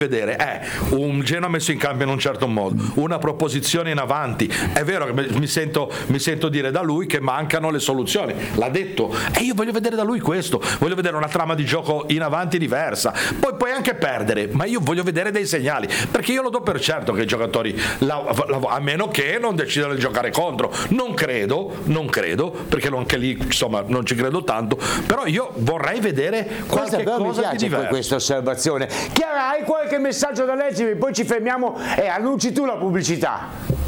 vedere è un Genoa messo in campo in un certo modo, una proposizione in avanti. È vero che mi sento dire da lui che mancano le soluzioni, l'ha detto, e io voglio vedere da lui questo, voglio vedere una trama di gioco in avanti diversa. Poi puoi anche perdere, ma io voglio vedere dei segnali, perché io lo do per certo che i giocatori a meno che non decidano di giocare contro, non credo, perché anche lì insomma non ci credo tanto, però io vorrei vedere qualche cosa di diverso. Questa osservazione. Chiara, hai qualche messaggio da leggermi, poi ci fermiamo e annunci tu la pubblicità.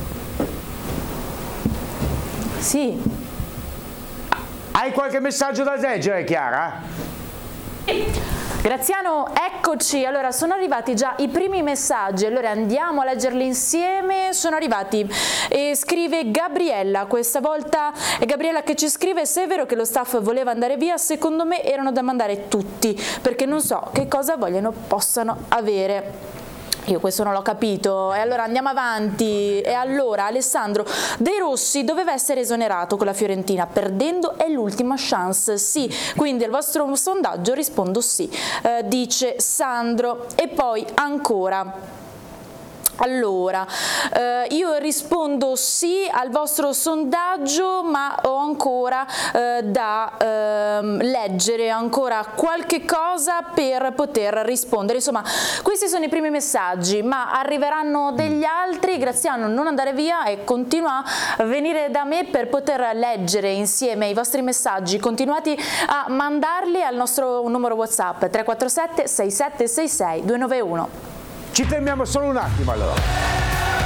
Sì. Hai qualche messaggio da leggere, Chiara? Graziano, eccoci. Allora, sono arrivati già i primi messaggi, allora andiamo a leggerli insieme. Sono arrivati e scrive Gabriella, questa volta è Gabriella che ci scrive: se è vero che lo staff voleva andare via, secondo me erano da mandare tutti, perché non so che cosa possano avere. Io questo non l'ho capito. E allora andiamo avanti. E allora Alessandro: De Rossi doveva essere esonerato con la Fiorentina, perdendo è l'ultima chance. Sì, quindi al vostro sondaggio rispondo sì, dice Sandro. E poi ancora, allora, io rispondo sì al vostro sondaggio, ma ho ancora da leggere ancora qualche cosa per poter rispondere. Insomma, questi sono i primi messaggi, ma arriveranno degli altri. Graziano, non andare via e continua a venire da me per poter leggere insieme i vostri messaggi. Continuate a mandarli al nostro numero WhatsApp 347 6766 291. Ci fermiamo solo un attimo allora.